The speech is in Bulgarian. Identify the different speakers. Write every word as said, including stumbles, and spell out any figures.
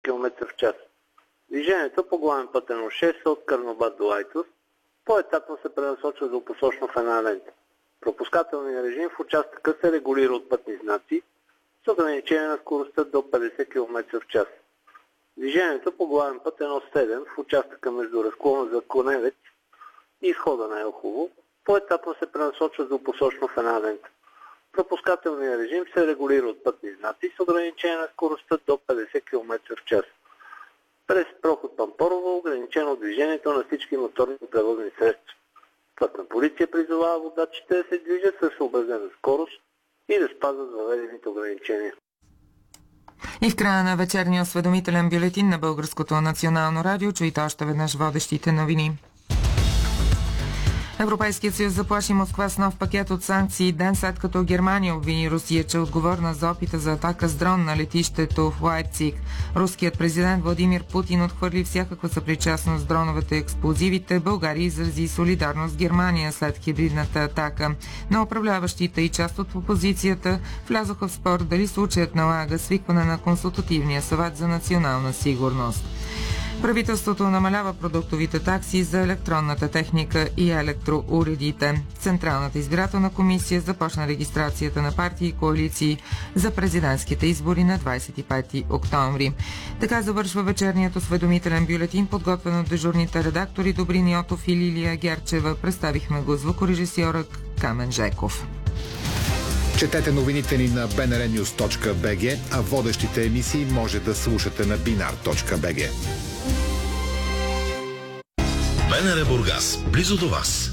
Speaker 1: километра в час. Движението по главен път едно шест от Карнобат до Айтос по-етапно се пренасочва двупосочно в една лента. Пропускателният режим в участъка се регулира от пътни знаци с ограничение на скоростта до петдесет километра в час. Движението по главен път едно седем в участъка между разклона за Коневец и изхода на Елхово по-етапно се пренасочва двупосочно в една лента. Пропускателният режим се регулира от пътни знаци с ограничение на скоростта до петдесет километра в час. През проход Пампорово ограничено движението на всички моторни превозни средства. Пътна полиция призовава водачите да се движат със съобразена скорост и да спазват въведените ограничения.
Speaker 2: И в края на вечерния осведомителен бюлетин на Българското национално радио чуйте още веднъж водещите новини. Европейският съюз заплаши Москва с нов пакет от санкции ден след като Германия обвини Русия, че е отговорна за опита за атака с дрон на летището в Лайпциг. Руският президент Владимир Путин отхвърли всякаква съпричастност с дроновете и експлозивите. България изрази солидарност с Германия след хибридната атака. На управляващите и част от опозицията влязоха в спор дали случаят налага свикване на консултативния съвет за национална сигурност. Правителството намалява продуктовите такси за електронната техника и електроуредите. Централната избирателна комисия започна регистрацията на партии и коалиции за президентските избори на двадесет и пети октомври. Така завършва вечерният осведомителен бюлетин, подготвен от дежурните редактори Добрин Йотов и Лилия Герчева. Представихме го звукорежисьора Камен Жеков.
Speaker 3: Четете новините ни на би ен ар нюз точка би джи, а водещите емисии може да слушате на бинар точка би джи.
Speaker 4: БНР Бургас, близо до вас.